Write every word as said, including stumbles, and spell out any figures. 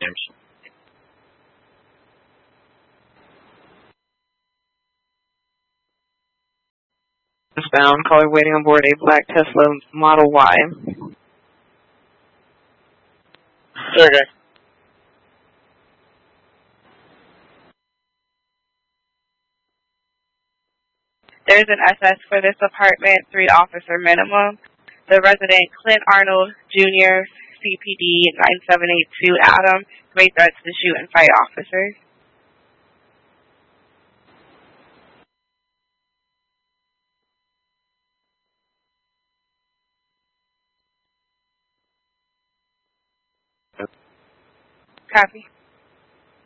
James. Found caller waiting on board a black Tesla Model Y. Okay. There's an S S for this apartment, three officer minimum. The resident Clint Arnold Junior, C P D nine seven eight two Adam, made threats to shoot and fight officers. Copy.